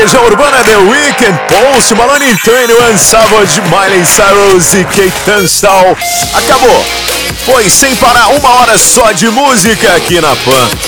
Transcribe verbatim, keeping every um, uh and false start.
Legião Urbana, The Weeknd, Post Malone, vinte e um Savage, Miley Cyrus e Kate Tunstall. Acabou. Foi sem parar, uma hora só de música aqui na Pan.